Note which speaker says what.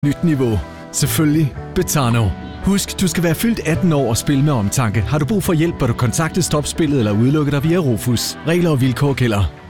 Speaker 1: Nyt niveau. Selvfølgelig Betano. Husk, du skal være fyldt 18 år og spille med omtanke. Har du brug for hjælp, bør du kontakte Stop Spillet eller udelukke dig via Rofus. Regler og vilkår gælder.